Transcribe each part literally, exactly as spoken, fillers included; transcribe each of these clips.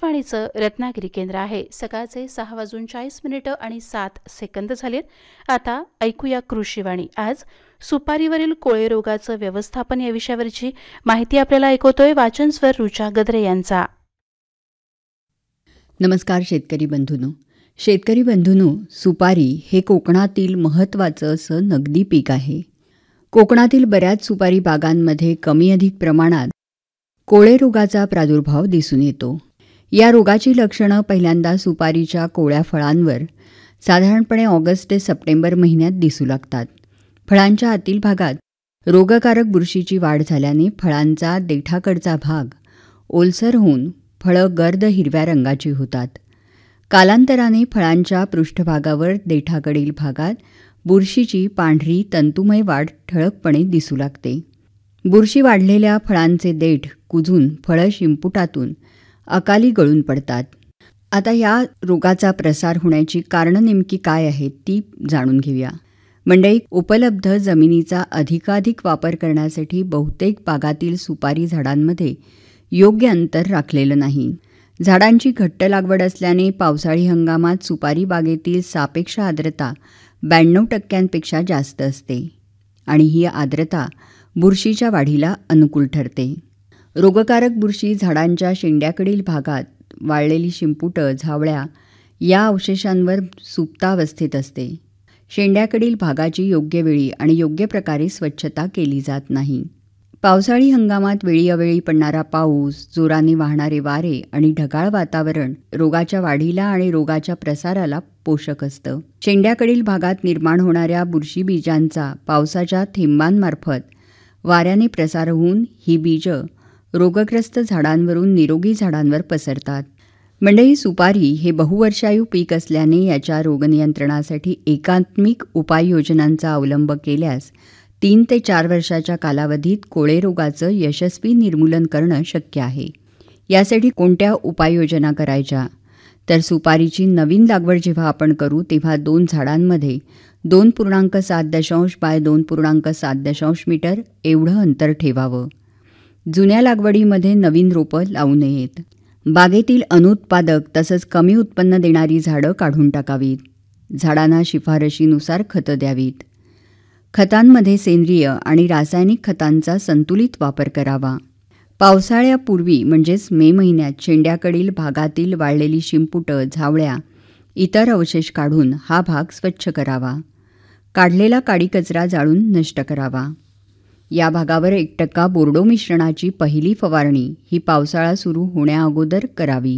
आकाशवाणीचं रत्नागिरी केंद्र आहे. सकाळचे सहा वाजून चाळीस मिनिटं आणि सात सेकंद झालेत. आता ऐकूया कृषीवाणी. आज सुपारीवरील कोळे रोगाचं व्यवस्थापन या विषयावरची माहिती आपल्याला ऐकवतोय वाचन स्वर रुचा गद्रे यांचा. नमस्कार शेतकरी बंधूंनो. शेतकरी बंधूंनो, सुपारी हे कोकणातील महत्त्वाचं असं नगदी पीक आहे. कोकणातील बऱ्याच सुपारी बागांमध्ये कमी अधिक प्रमाणात कोळे रोगाचा प्रादुर्भाव दिसून येतो. या रोगाची लक्षणं पहिल्यांदा सुपारीच्या कोवळ्या फळांवर साधारणपणे ऑगस्ट ते सप्टेंबर महिन्यात दिसू लागतात. फळांच्या आतील भागात रोगकारक बुरशीची वाढ झाल्याने फळांचा देठाकडचा भाग ओलसर होऊन फळं गर्द हिरव्या रंगाची होतात. कालांतराने फळांच्या पृष्ठभागावर देठाकडील भागात बुरशीची पांढरी तंतुमय वाढ ठळकपणे दिसू लागते. बुरशी वाढलेल्या फळांचे देठ कुजून फळं शिंपुटातून अकाली गळून पडतात. आता या रोगाचा प्रसार होण्याची कारणं नेमकी काय आहेत ती जाणून घेऊया. मंडळी, उपलब्ध जमिनीचा अधिकाधिक वापर करण्यासाठी बहुतेक बागातील सुपारी झाडांमध्ये योग्य अंतर राखलेलं नाही. झाडांची घट्ट लागवड असल्याने पावसाळी हंगामात सुपारी बागेतील सापेक्ष आर्द्रता ब्याण्णव टक्क्यांपेक्षा जास्त असते आणि ही आर्द्रता बुरशीच्या वाढीला अनुकूल ठरते. रोगकारक बुरशी झाडांच्या शेंड्याकडील भागात वाळलेली शिंपुटं, झावळ्या या अवशेषांवर सुप्तावस्थेत असते. शेंड्याकडील भागाची योग्य वेळी आणि योग्य प्रकारे स्वच्छता केली जात नाही. पावसाळी हंगामात वेळी अवेळी पडणारा पाऊस, जोराने वाहणारे वारे आणि ढगाळ वातावरण रोगाच्या वाढीला आणि रोगाच्या प्रसाराला पोषक असतं. शेंड्याकडील भागात निर्माण होणाऱ्या बुरशी बीजांचा पावसाच्या थेंबांमार्फत वाऱ्याने प्रसार होऊन ही बीजं रोगग्रस्त झाडांवरून निरोगी झाडांवर पसरतात. मंडळी, सुपारी हे बहुवर्षायू पीक असल्याने याच्या रोगनियंत्रणासाठी एकात्मिक उपाययोजनांचा अवलंब केल्यास तीन ते चार वर्षाच्या कालावधीत कोळे रोगाचं यशस्वी निर्मूलन करणं शक्य आहे. यासाठी कोणत्या उपाययोजना करायच्या तर सुपारीची नवीन लागवड जेव्हा आपण करू तेव्हा दोन झाडांमध्ये दोन पूर्णांक सात दशांश बाय दोन पूर्णांक सात दशांश मीटर एवढं अंतर ठेवावं. जुन्या लागवडीमध्ये नवीन रोपं लावू नयेत. बागेतील अनुत्पादक तसंच कमी उत्पन्न देणारी झाडं काढून टाकावीत. झाडांना शिफारशीनुसार खतं द्यावीत. खतांमध्ये सेंद्रिय आणि रासायनिक खतांचा संतुलित वापर करावा. पावसाळ्यापूर्वी म्हणजेच मे महिन्यात शेंड्याकडील भागातील वाळलेली शिंपुटं, झावळ्या इतर अवशेष काढून हा भाग स्वच्छ करावा. काढलेला काडी कचरा जाळून नष्ट करावा. या भागावर एक टक्का बोर्डो मिश्रणाची पहिली फवारणी ही पावसाळा सुरू होण्याअगोदर करावी.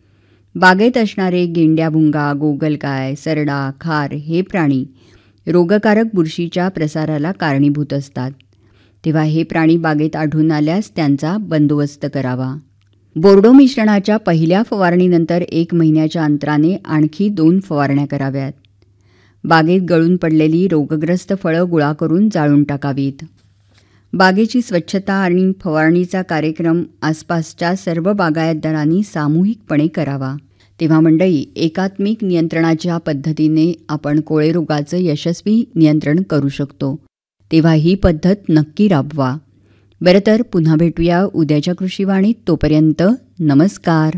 बागेत असणारे गेंड्याभुंगा, गोगलगाय, सरडा, खार हे प्राणी रोगकारक बुरशीच्या प्रसाराला कारणीभूत असतात. तेव्हा हे प्राणी बागेत आढळून आल्यास त्यांचा बंदोबस्त करावा. बोर्डो मिश्रणाच्या पहिल्या फवारणीनंतर एक महिन्याच्या अंतराने आणखी दोन फवारण्या कराव्यात. बागेत गळून पडलेली रोगग्रस्त फळं गोळा करून जाळून टाकावीत. बागेची स्वच्छता आणि फवारणीचा कार्यक्रम आसपासच्या सर्व बागायतदारांनी सामूहिकपणे करावा. तेव्हा मंडळी, एकात्मिक नियंत्रणाच्या पद्धतीने आपण कोळे रोगाचं यशस्वी नियंत्रण करू शकतो. तेव्हा ही पद्धत नक्की राबवा. बरं तर पुन्हा भेटूया उद्याच्या कृषीवाणीत. तोपर्यंत नमस्कार.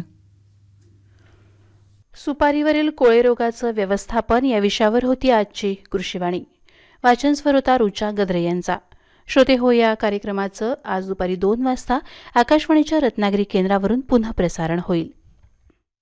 सुपारीवरील कोळे रोगाचं व्यवस्थापन या विषयावर होती आजची कृषीवाणी. वाचन स्वर होता रुचा गद्रे यांचा. श्रोते हो, या कार्यक्रमाचं आज दुपारी दोन वाजता आकाशवाणीच्या रत्नागिरी केंद्रावरून पुन्हा प्रसारण होईल.